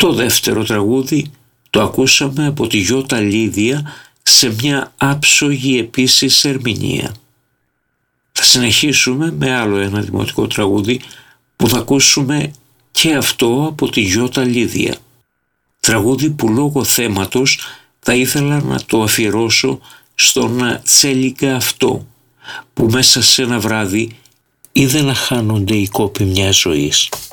Το δεύτερο τραγούδι το ακούσαμε από τη Γιώτα Λίδια σε μια άψογη επίσης ερμηνεία. Θα συνεχίσουμε με άλλο ένα δημοτικό τραγούδι που θα ακούσουμε και αυτό από τη Γιώτα Λίδια. Τραγούδι που λόγω θέματος θα ήθελα να το αφιερώσω στον Τσέλικα αυτό, που μέσα σε ένα βράδυ είδε να χάνονται οι κόποι μιας ζωής.